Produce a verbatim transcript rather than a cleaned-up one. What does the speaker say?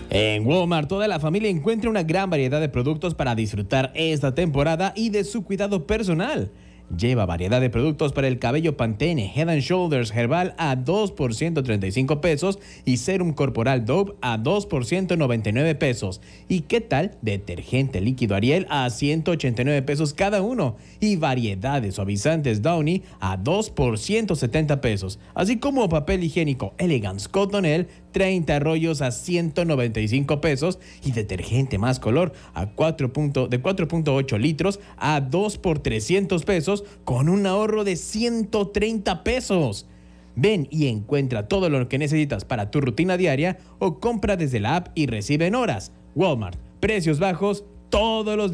En Walmart, toda la familia encuentra una gran variedad de productos para disfrutar esta temporada y de su cuidado personal. Lleva variedad de productos para el cabello Pantene Head and Shoulders Herbal a dos por ciento treinta y cinco pesos y Serum Corporal Dove a dos por ciento noventa y nueve pesos. ¿Y qué tal? Detergente líquido Ariel a ciento ochenta y nueve pesos cada uno y variedad de suavizantes Downy a dos por ciento setenta pesos. Así como papel higiénico Elegance Cottonelle treinta rollos a ciento noventa y cinco pesos y detergente más color a cuatro de cuatro punto ocho litros a dos por trescientos pesos con un ahorro de ciento treinta pesos. Ven y encuentra todo lo que necesitas para tu rutina diaria o compra desde la app y recibe en horas. Walmart, precios bajos todos los días.